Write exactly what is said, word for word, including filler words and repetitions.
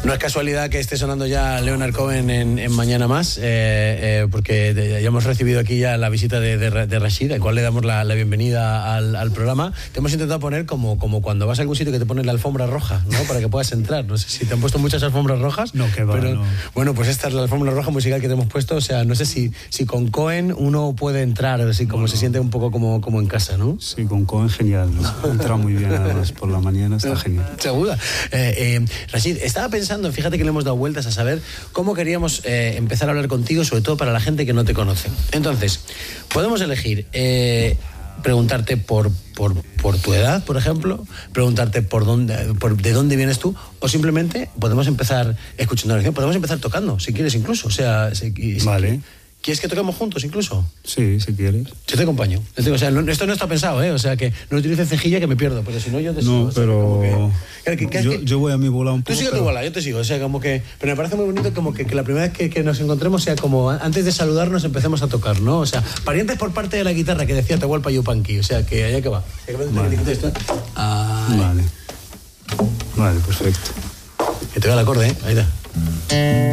No es casualidad que esté sonando ya Leonard Cohen en, en Mañana Más, eh, eh, porque de, ya hemos recibido aquí ya la visita de, de, de Rashid, al cual le damos la, la bienvenida al, al programa. Te hemos intentado poner como, como cuando vas a algún sitio que te ponen la alfombra roja, ¿no? Para que puedas entrar. No sé si te han puesto muchas alfombras rojas. No, que va, pero, no. Bueno, pues esta es la alfombra roja musical que te hemos puesto. O sea, no sé si, si con Cohen uno puede entrar, así como bueno, se siente un poco como, como en casa, ¿no? Sí, con Cohen genial. ¿No? Entra muy bien, además, por la mañana está genial. Segura. Eh, eh, Rashid, estaba pensando, fíjate que le hemos dado vueltas a saber cómo queríamos eh, empezar a hablar contigo, sobre todo para la gente que no te conoce. Entonces, podemos elegir eh, preguntarte por, por, por tu edad, por ejemplo, preguntarte por dónde, por de dónde vienes tú, o simplemente podemos empezar escuchando la canción, podemos empezar tocando, si quieres incluso. O sea, si, si, vale. ¿Quieres que toquemos juntos incluso? Sí, si quieres. Yo te acompaño. O sea, no, esto no está pensado, ¿eh? O sea, que no utilices cejilla que me pierdo, pero si no yo te sigo. No, pero... O sea, que, que, que, yo, que, yo voy a mi bola un poco. Tú sigue a tu bola, yo te sigo. O sea, como que... Pero me parece muy bonito como que, que la primera vez que, que nos encontremos sea como antes de saludarnos empecemos a tocar, ¿no? O sea, parientes por parte de la guitarra que decía Tehualpa Yupanqui. O sea, que allá que va. Vale. Vale. Vale, perfecto. Que te vea el acorde, ¿eh? Ahí está.